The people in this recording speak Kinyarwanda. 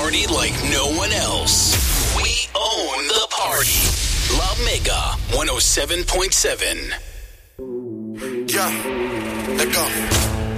party like no one else. We own the party. La Mega 107.7. Yeah, let go.